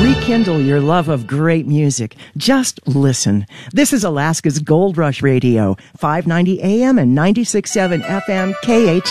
Rekindle your love of great music. Just listen. This is Alaska's Gold Rush Radio, 590 AM and 96.7 FM KHTX.